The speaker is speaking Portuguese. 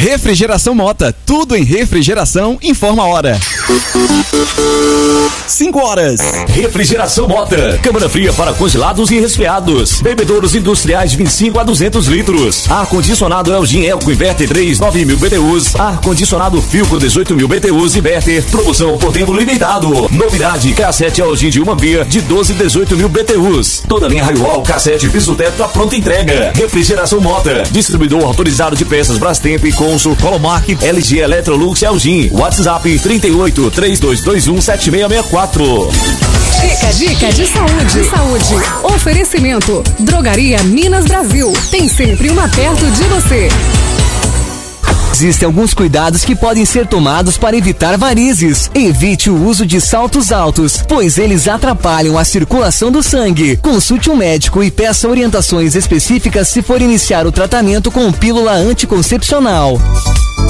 Refrigeração Mota, tudo em refrigeração, informa a hora. 5 horas. Refrigeração Mota, câmara fria para congelados e resfriados. Bebedouros industriais de 25 a 200 litros. Ar-condicionado Elgin Elco Inverter 3, 9.000 BTUs. Ar-condicionado Filco 18.000 BTUs Inverter. Promoção por tempo limitado. Novidade, cassete Elgin de uma via de 12 e 18.000 BTUs. Toda linha Raiol, cassete, piso teto a pronta entrega. Refrigeração Mota, distribuidor autorizado de peças Brastemp, Consul, Colomark, LG, Electrolux, Elgin. WhatsApp 38 3221 7664. Dica de saúde. Oferecimento. Drogaria Minas Brasil. Tem sempre uma perto de você. Existem alguns cuidados que podem ser tomados para evitar varizes. Evite o uso de saltos altos, pois eles atrapalham a circulação do sangue. Consulte um médico e peça orientações específicas se for iniciar o tratamento com pílula anticoncepcional.